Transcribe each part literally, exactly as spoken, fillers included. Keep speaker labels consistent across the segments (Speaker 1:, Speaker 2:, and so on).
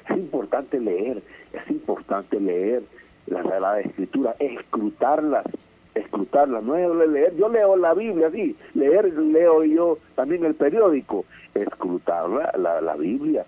Speaker 1: Es importante leer, es importante leer la Sagrada Escritura, escrutarlas, escrutarlas, no es leer, yo leo la Biblia, sí, leer, leo yo también el periódico, escrutar la, la, la Biblia.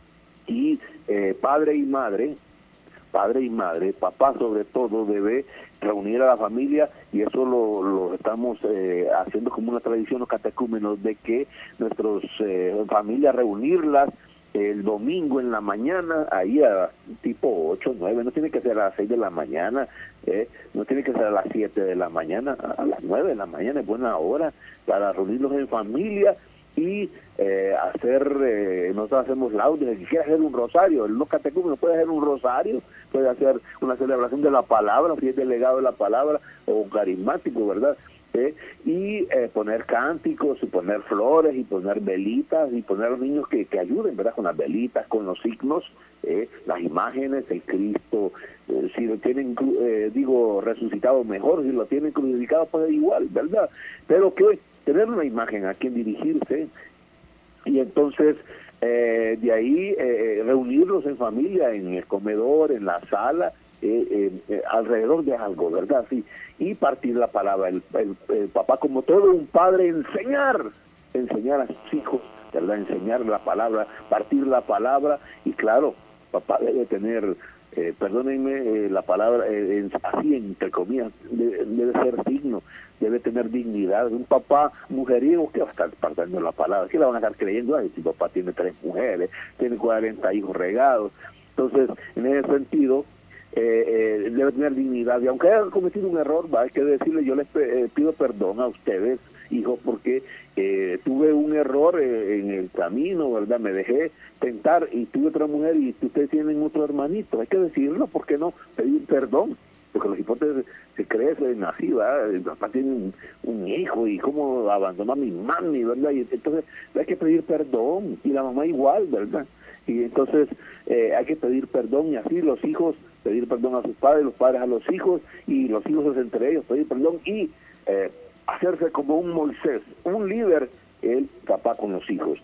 Speaker 1: Y eh, padre y madre, padre y madre, papá sobre todo, debe reunir a la familia, y eso lo, lo estamos eh, haciendo como una tradición los catecúmenos, de que nuestras eh, familias reunirlas el domingo en la mañana, ahí a tipo ocho, nueve, no tiene que ser a las seis de la mañana, eh, no tiene que ser a las siete de la mañana, a las nueve de la mañana es buena hora para reunirnos en familia y eh, hacer, eh, nosotros hacemos laudes, el que quiera hacer un rosario, el no catecúmeno puede hacer un rosario, puede hacer una celebración de la palabra, si es delegado de la palabra, o carismático, ¿verdad? ¿Eh? y eh, poner cánticos, y poner flores, y poner velitas, y poner a los niños que, que ayuden, ¿verdad? Con las velitas, con los signos, eh, las imágenes, el Cristo, eh, si lo tienen, eh, digo, resucitado, mejor, si lo tienen crucificado, pues igual, ¿verdad? Pero que tener una imagen a quien dirigirse, y entonces eh, de ahí eh, reunirlos en familia, en el comedor, en la sala, eh, eh, eh, alrededor de algo, ¿verdad? Sí, y partir la palabra, el, el, el papá, como todo un padre, enseñar, enseñar a sus hijos, ¿verdad? Enseñar la palabra, partir la palabra, y claro, papá debe tener, eh, perdónenme eh, la palabra, eh, en, así entre comillas, debe, debe ser digno, debe tener dignidad. Un papá mujeriego, ¿qué va a estar partiendo la palabra? ¿Qué le van a estar creyendo? Ay, si papá tiene tres mujeres, tiene cuarenta hijos regados. Entonces, en ese sentido, Eh, eh, debe tener dignidad, y aunque haya cometido un error, va, hay que decirle, yo les eh, pido perdón a ustedes, hijos, porque eh, tuve un error eh, en el camino, ¿verdad? Me dejé tentar y tuve otra mujer, y ustedes tienen otro hermanito, hay que decirlo, ¿por qué no pedir perdón? Porque los hipótesis se crecen así, ¿verdad? El papá tiene un, un hijo, y cómo abandonó a mi mami, ¿verdad? Y entonces hay que pedir perdón, y la mamá igual, ¿verdad? Y entonces eh, hay que pedir perdón, y así los hijos pedir perdón a sus padres, los padres a los hijos, y los hijos entre ellos pedir perdón, y eh, hacerse como un Moisés, un líder, el papá con los hijos.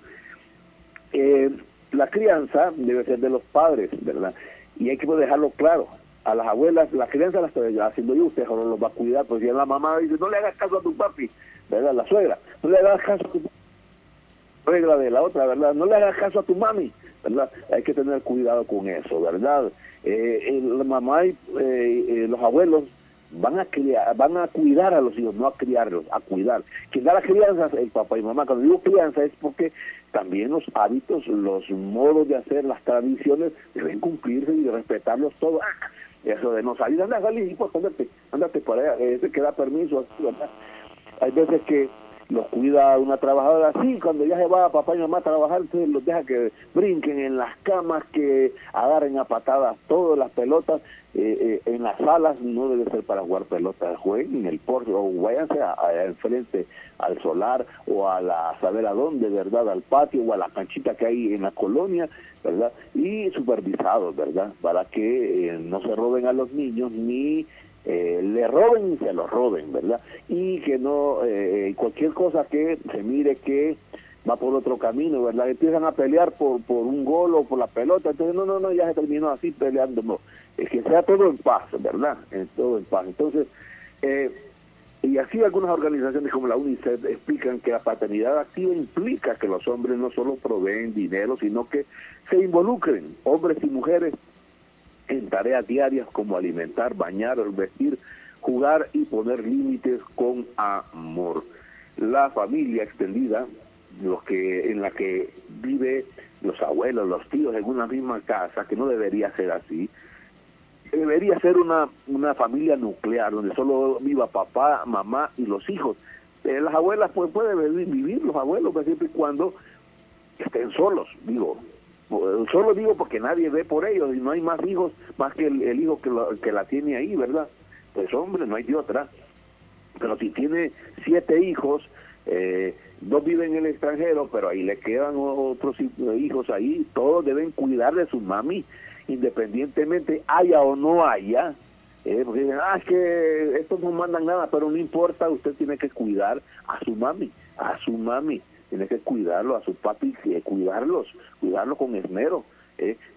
Speaker 1: Eh, la crianza debe ser de los padres, ¿verdad? Y hay que dejarlo claro. A las abuelas, la crianza la estoy haciendo yo, usted ahora los va a cuidar, pues si la mamá dice, no le hagas caso a tu papi, ¿verdad? La suegra, no le hagas caso a tu suegra de la otra, ¿verdad? No le hagas caso a tu mami, ¿verdad? Hay que tener cuidado con eso, ¿verdad? Eh, la mamá y eh, eh, los abuelos van a criar, van a cuidar a los hijos, no a criarlos, a cuidar. Quien da la crianza es el papá y mamá. Cuando digo crianza es porque también los hábitos, los modos de hacer, las tradiciones deben cumplirse y respetarlos todos. Ah, eso de no salir, anda, salir, pues ándate, ándate por allá, ese que da permiso, ¿verdad? Hay veces que los cuida una trabajadora así, cuando ya se va papá y mamá a trabajar, entonces los deja que brinquen en las camas, que agarren a patadas todas las pelotas, eh, eh, en las salas no debe ser para jugar pelotas, jueguen en el porche, o váyanse allá enfrente al solar, o a la, a saber a dónde, ¿verdad?, al patio, o a la canchita que hay en la colonia, ¿verdad?, y supervisados, ¿verdad?, para que eh, no se roben a los niños, ni Eh, le roben y se lo roben, ¿verdad? Y que no, eh, cualquier cosa que se mire que va por otro camino, ¿verdad? Empiezan a pelear por por un gol o por la pelota, entonces no, no, no, ya se terminó así peleando, no. Es que sea todo en paz, ¿verdad? Eh, todo en paz. Entonces, eh, y así algunas organizaciones como la UNICEF explican que la paternidad activa implica que los hombres no solo proveen dinero, sino que se involucren, hombres y mujeres, en tareas diarias como alimentar, bañar, vestir, jugar y poner límites con amor. La familia extendida, los que en la que vive los abuelos, los tíos en una misma casa, que no debería ser así, debería ser una, una familia nuclear, donde solo viva papá, mamá y los hijos. Eh, las abuelas pues pueden vivir, los abuelos, pues, siempre y cuando estén solos, digo. Solo digo porque nadie ve por ellos, y no hay más hijos más que el, el hijo que, lo, que la tiene ahí, ¿verdad? Pues hombre, no hay de otra. Pero si tiene siete hijos, eh, dos viven en el extranjero, pero ahí le quedan otros hijos ahí, todos deben cuidar de su mami, independientemente haya o no haya. Eh, porque dicen, ah, es que estos no mandan nada, pero no importa, usted tiene que cuidar a su mami, a su mami. Tiene que cuidarlo, a su papi, eh, cuidarlos, cuidarlo con esmero, ¿eh?